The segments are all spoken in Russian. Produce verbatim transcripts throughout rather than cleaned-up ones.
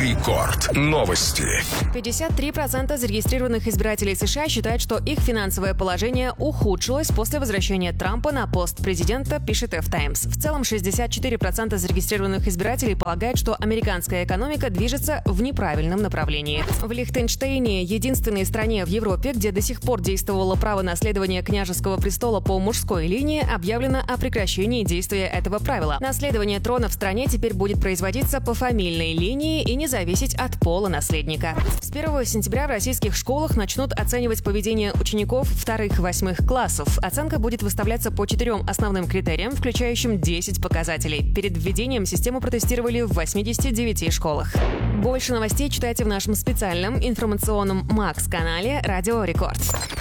Рекорд. Новости. пятьдесят три процента зарегистрированных избирателей США считают, что их финансовое положение ухудшилось после возвращения Трампа на пост президента, пишет F Times. В целом, шестьдесят четыре процента зарегистрированных избирателей полагают, что американская экономика движется в неправильном направлении. В Лихтенштейне, единственной стране в Европе, где до сих пор действовало право наследования княжеского престола по мужской линии, объявлено о прекращении действия этого правила. Наследование трона в стране теперь будет производиться по фамильной линии и не зависеть от пола наследника. С первого сентября в российских школах начнут оценивать поведение учеников вторых-восьмых классов. Оценка будет выставляться по четырем основным критериям, включающим десять показателей. Перед введением систему протестировали в восьмидесяти девяти школах. Больше новостей читайте в нашем специальном информационном Макс-канале «Радио Рекорд».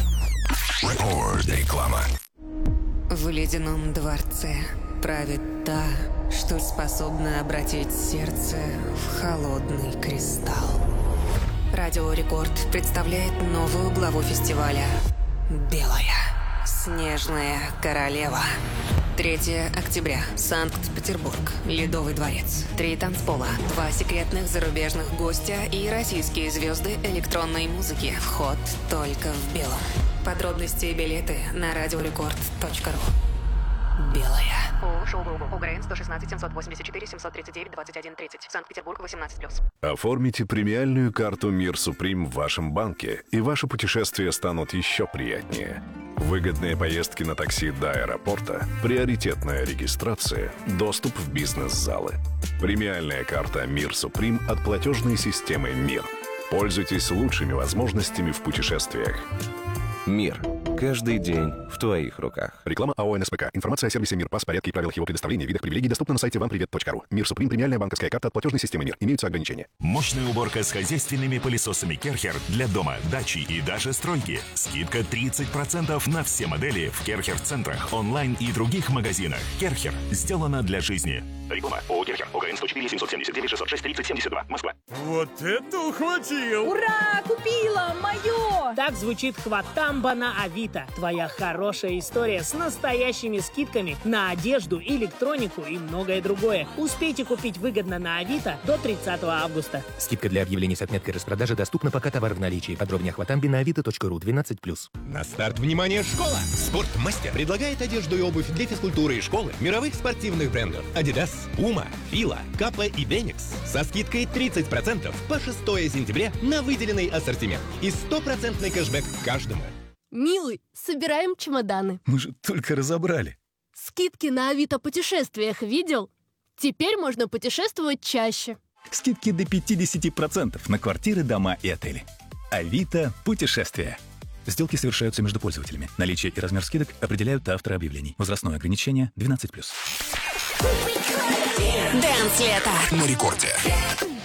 Рекорд. Реклама. В ледяном дворце правит та, что способна обратить сердце в холодный кристалл. Радио Рекорд представляет новую главу фестиваля «Белая снежная королева». третьего октября. Санкт-Петербург. Ледовый дворец. Три танцпола. Два секретных зарубежных гостя и российские звезды электронной музыки. Вход только в белом. Подробности и билеты на радиорекорд точка ру. Белая. ООО «Шоу-Грубо». УГРН сто шестнадцать семьсот восемьдесят четыре семьсот тридцать девять двадцать один тридцать. Санкт-Петербург, восемнадцать плюс. Оформите премиальную карту «Мир Суприм» в вашем банке, и ваши путешествия станут еще приятнее. Выгодные поездки на такси до аэропорта, приоритетная регистрация, доступ в бизнес-залы. Премиальная карта «Мир Суприм» от платежной системы «Мир». Пользуйтесь лучшими возможностями в путешествиях. Мир. Каждый день в твоих руках. Реклама АО НСПК. Информация о сервисе «Мир», пас, порядке и правилах его предоставления, видах привилегий доступна на сайте вам привет точка ру. «Мир Суприм» — премиальная банковская карта от платежной системы «Мир». Имеются ограничения. Мощная уборка с хозяйственными пылесосами Керхер для дома, дачи и даже стройки. Скидка тридцать процентов на все модели в Керхер-центрах, онлайн и других магазинах. Керхер. Сделано для жизни. Реклама. ООО «Керхер». ОГРН сто четыре семьсот семьдесят девять шестьсот шесть тридцать семьдесят два. Москва. Вот это ухватил! Ура! Купила! Мое! Так звучит хватамба на Авито. Твоя хорошая история с настоящими скидками на одежду, электронику и многое другое. Успейте купить выгодно на Авито до тридцатого августа. Скидка для объявлений с отметкой распродажи доступна, пока товар в наличии. Подробнее о хватамбе на авито точка ру. двенадцать плюс. На старт, внимание, школа! Спортмастер предлагает одежду и обувь для физкультуры и школы мировых спортивных брендов Adidas, Puma, Fila, Kappa и Denix со скидкой тридцать процентов по шестого сентября на выделенный ассортимент и стопроцентный кэшбэк каждому. Милый, собираем чемоданы. Мы же только разобрали. Скидки на Авито путешествиях видел? Теперь можно путешествовать чаще. Скидки до пятидесяти процентов на квартиры, дома и отели. Авито путешествия. Сделки совершаются между пользователями. Наличие и размер скидок определяют авторы объявлений. Возрастное ограничение двенадцать плюс. Дэнс лето На рекорде.